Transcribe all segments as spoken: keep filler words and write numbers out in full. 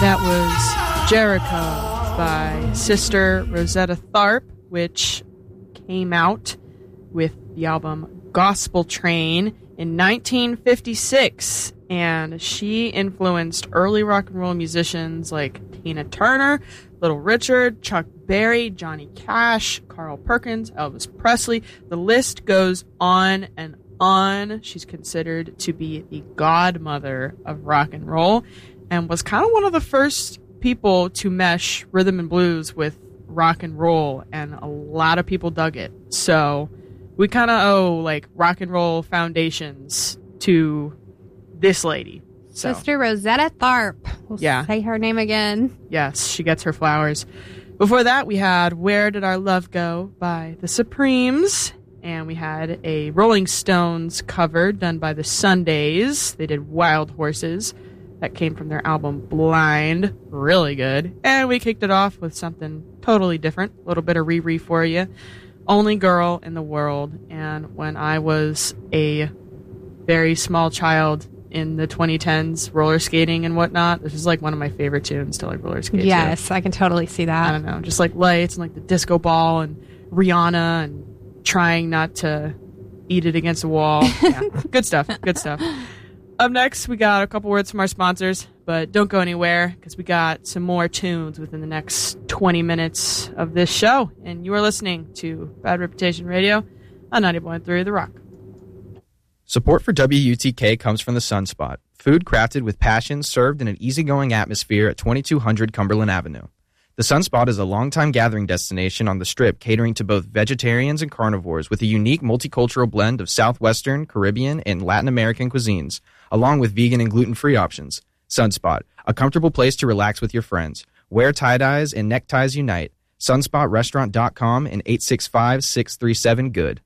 That was Jericho by Sister Rosetta Tharpe, which came out with the album Gospel Train in nineteen fifty-six. And she influenced early rock and roll musicians like Tina Turner, Little Richard, Chuck Berry, Johnny Cash, Carl Perkins, Elvis Presley. The list goes on and on. She's considered to be the godmother of rock and roll and was kind of one of the first people to mesh rhythm and blues with rock and roll, and a lot of people dug it. So we kind of owe like rock and roll foundations to this lady. So, Sister Rosetta Tharpe. We'll yeah. say her name again. Yes, she gets her flowers. Before that, we had Where Did Our Love Go by the Supremes. And we had a Rolling Stones cover done by the Sundays. They did Wild Horses. That came from their album Blind. Really good. And we kicked it off with something totally different. A little bit of Riri for you. Only Girl in the World. And when I was a very small child in the twenty tens, roller skating and whatnot, this is like one of my favorite tunes to like roller skate to. Yes, I can totally see that. I don't know. Just like lights and like the disco ball and Rihanna and trying not to eat it against a wall. Yeah. Good stuff. Good stuff. Up next, we got a couple words from our sponsors, but don't go anywhere because we got some more tunes within the next twenty minutes of this show. And you are listening to Bad Reputation Radio on ninety point three The Rock. Support for W U T K comes from the Sunspot, food crafted with passion served in an easygoing atmosphere at twenty-two hundred Cumberland Avenue. The Sunspot is a longtime gathering destination on the Strip catering to both vegetarians and carnivores with a unique multicultural blend of Southwestern, Caribbean, and Latin American cuisines, along with vegan and gluten-free options. Sunspot, a comfortable place to relax with your friends. Wear tie-dyes and neckties unite. sunspot restaurant dot com and eight six five, six three seven, good.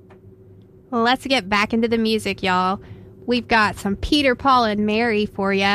Let's get back into the music, y'all. We've got some Peter, Paul, and Mary for ya.